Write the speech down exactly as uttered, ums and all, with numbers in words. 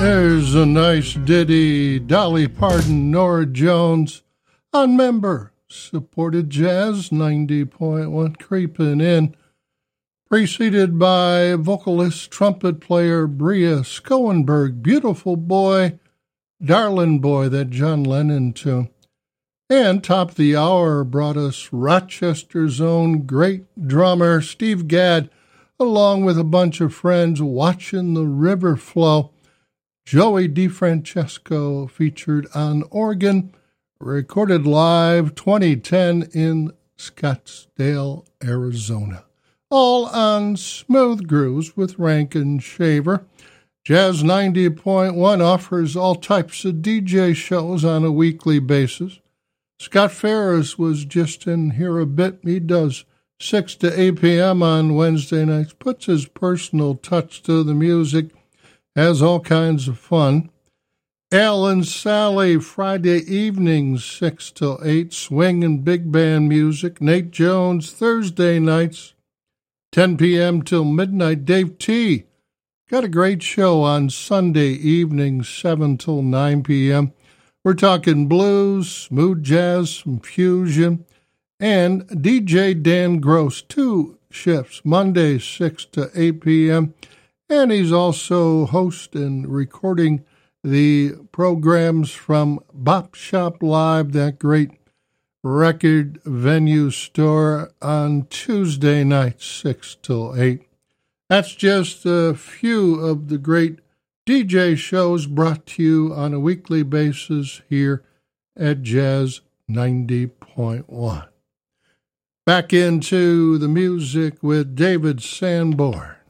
There's a nice ditty, Dolly Parton, Norah Jones, on member, supported Jazz ninety point one, creeping in, preceded by vocalist, trumpet player Bria Schoenberg, Beautiful Boy, Darlin' Boy, that John Lennon tune. And top of the hour brought us Rochester's own great drummer, Steve Gadd, along with a bunch of friends watching the river flow. Joey DeFrancesco featured on organ, recorded live twenty ten in Scottsdale, Arizona. All on Smooth Grooves with Rankin Shaver. Jazz ninety point one offers all types of D J shows on a weekly basis. Scott Ferris was just in here a bit. He does six to eight p.m. on Wednesday nights, puts his personal touch to the music, has all kinds of fun. Al and Sally, Friday evenings, six till eight, swing and big band music. Nate Jones, Thursday nights, ten p.m. till midnight. Dave T. got a great show on Sunday evenings, seven till nine p.m. We're talking blues, smooth jazz, some fusion, and D J Dan Gross, two shifts, Mondays, six to eight p.m., and he's also host and recording the programs from Bop Shop Live, that great record venue store, on Tuesday nights, six till eight. That's just a few of the great D J shows brought to you on a weekly basis here at Jazz ninety point one. Back into the music with David Sanborn.